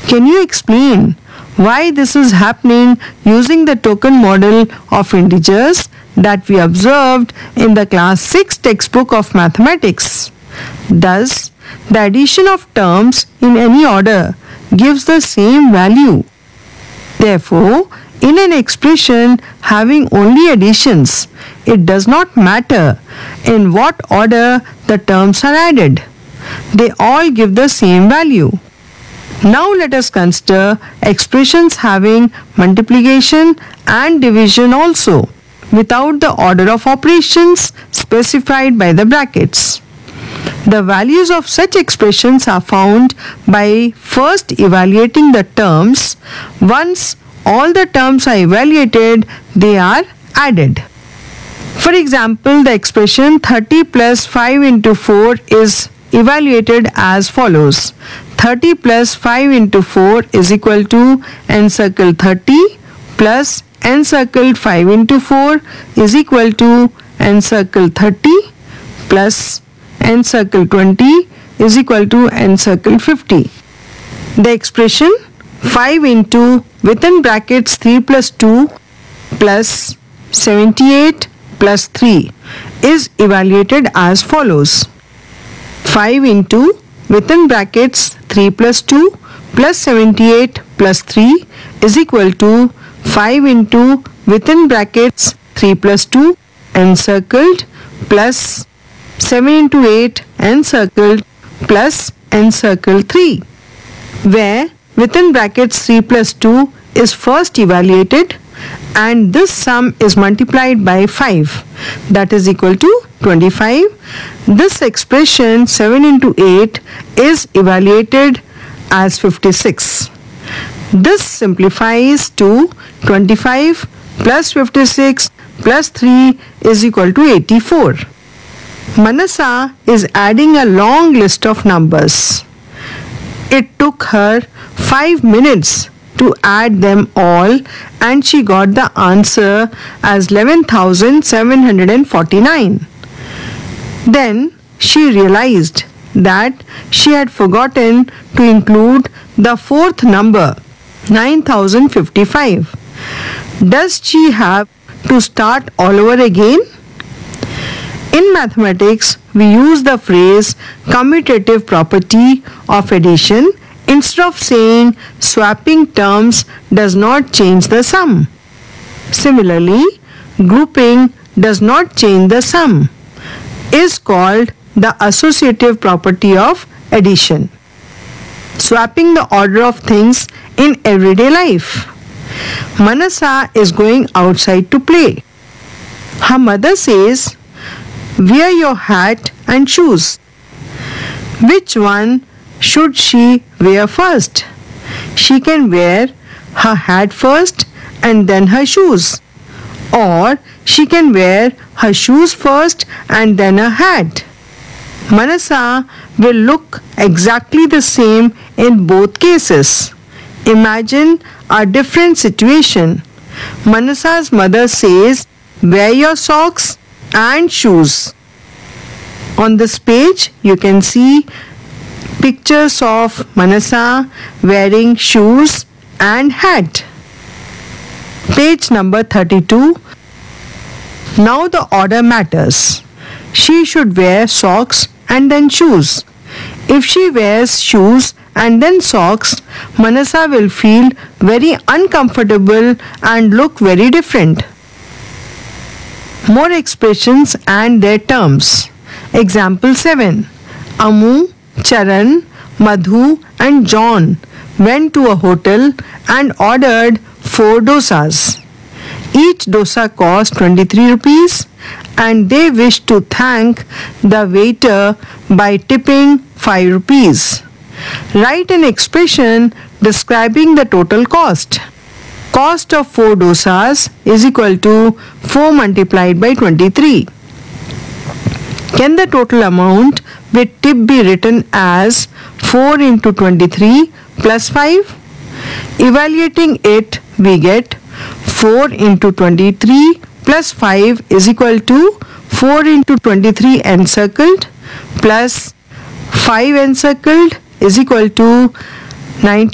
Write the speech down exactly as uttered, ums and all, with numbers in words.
Can you explain why this is happening using the token model of integers that we observed in the class six textbook of mathematics? Thus, the addition of terms in any order gives the same value. Therefore, in an expression having only additions, it does not matter in what order the terms are added. They all give the same value. Now let us consider expressions having multiplication and division also, without the order of operations specified by the brackets. The values of such expressions are found by first evaluating the terms. Once all the terms are evaluated, they are added. For example, the expression thirty plus five into four is evaluated as follows. thirty plus five into four is equal to encircle thirty plus encircled five into four is equal to encircle thirty plus encircle twenty is equal to encircle fifty. The expression five into within brackets three plus two plus seventy-eight plus three is evaluated as follows. five into within brackets three plus two plus seventy-eight plus three is equal to five into within brackets three plus two encircled plus seven into eight encircled plus encircle three, where within brackets three plus two is first evaluated and this sum is multiplied by five, that is equal to twenty-five. This expression seven into eight is evaluated as fifty-six. This simplifies to twenty-five plus fifty-six plus three is equal to eighty-four. Manasa is adding a long list of numbers. It took her five minutes to add them all and she got the answer as eleven thousand seven hundred forty-nine. Then she realized that she had forgotten to include the fourth number, nine thousand fifty-five. Does she have to start all over again? In mathematics, we use the phrase commutative property of addition instead of saying swapping terms does not change the sum. Similarly, grouping does not change the sum is called the associative property of addition. Swapping the order of things in everyday life. Manasa is going outside to play. Her mother says, "Wear your hat and shoes." Which one should she wear first? She can wear her hat first and then her shoes. Or she can wear her shoes first and then her hat. Manasa will look exactly the same in both cases. Imagine a different situation. Manasa's mother says, "Wear your socks and shoes." On this page, you can see pictures of Manasa wearing shoes and hat. Page number thirty-two. Now the order matters. She should wear socks and then shoes. If she wears shoes and then socks, Manasa will feel very uncomfortable and look very different. More expressions and their terms. Example seven. Amu, Charan, Madhu and John went to a hotel and ordered four dosas. Each dosa cost twenty-three rupees and they wished to thank the waiter by tipping five rupees. Write an expression describing the total cost. Cost of four dosas is equal to four multiplied by twenty-three. Can the total amount with tip be written as four into twenty-three plus five? Evaluating it, we get four into twenty-three plus five is equal to four into twenty-three encircled plus five encircled is equal to ninety.